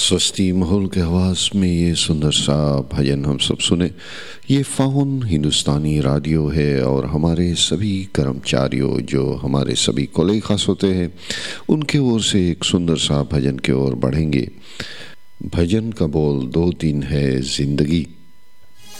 स्वस्ति माहौल के आवाज़ में ये सुंदर सा भजन हम सब सुने। ये फ़ाउन हिंदुस्तानी रेडियो है और हमारे सभी कर्मचारियों जो हमारे सभी कोलीग खास होते हैं उनके ओर से एक सुंदर सा भजन की ओर बढ़ेंगे। भजन का बोल 2-3 है ज़िंदगी।